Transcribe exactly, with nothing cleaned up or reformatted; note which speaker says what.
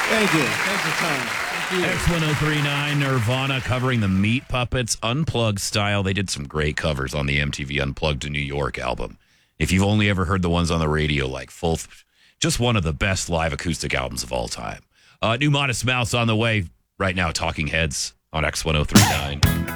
Speaker 1: Thank you. Thanks for time. Thank you.
Speaker 2: X ten thirty-nine, Nirvana covering the Meat Puppets Unplugged style. They did some great covers on the M T V Unplugged to New York album. If you've only ever heard the ones on the radio, like full, just one of the best live acoustic albums of all time. Uh, new Modest Mouse on the way right now, Talking Heads on X ten thirty-nine.